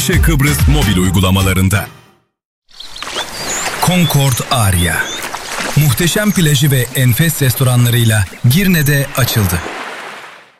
Menekşe Kıbrıs mobil uygulamalarında. Concord Aria. Muhteşem plajı ve enfes restoranlarıyla Girne'de açıldı.